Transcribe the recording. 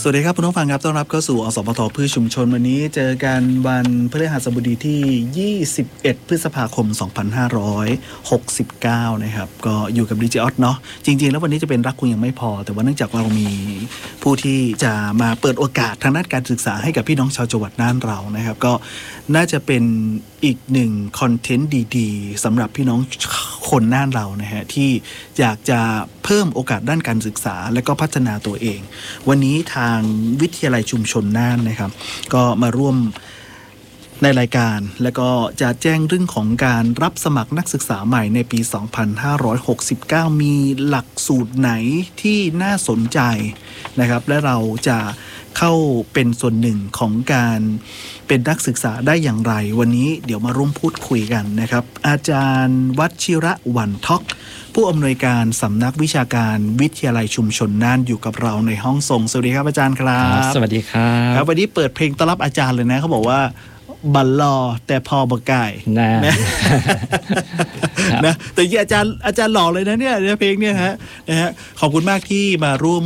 สวัสดีครับคุณผู้ฟังครับต้อนรับเข้าสู่อสมทพืชชุมชนวันนี้เจอกันวันพฤหัสบดีที่21พฤษภาคม2569นะครับก็อยู่กับดีเจออสเนาะจริงๆแล้ววันนี้จะเป็นรักคุณยังไม่พอแต่ว่าเนื่องจากเรามีผู้ที่จะมาเปิดโอกาสทางด้านการศึกษาให้กับพี่น้องชาวจังหวัดน่านเรานะครับก็น่าจะเป็นอีกหนึ่งคอนเทนต์ดีๆสำหรับพี่น้องคนน่านเรานะฮะที่อยากจะเพิ่มโอกาสด้านการศึกษาและก็พัฒนาตัวเองวันนี้ทางวิทยาลัยชุมชนน่านนะครับก็มาร่วมในรายการแล้วก็จะแจ้งเรื่องของการรับสมัครนักศึกษาใหม่ในปี 2569 มีหลักสูตรไหนที่น่าสนใจนะครับและเราจะเข้าเป็นส่วนหนึ่งของการเป็นนักศึกษาได้อย่างไรวันนี้เดี๋ยวมาร่วมพูดคุยกันนะครับอาจารย์วชิระหวันทอกผู้อำนวยการสำนักวิชาการวิทยาลัยชุมชนน่านอยู่กับเราในห้องส่งสวัสดีครับอาจารย์ครับสวัสดีครับวันนี้เปิดเพลงต้อนรับอาจารย์เลยนะเขาบอกว่าบัลลอแต่พอบกายนะแต่อาจารย์หล่อเลยนะเนี่ยเพลงเนี่ยฮะขอบคุณมากที่มาร่วม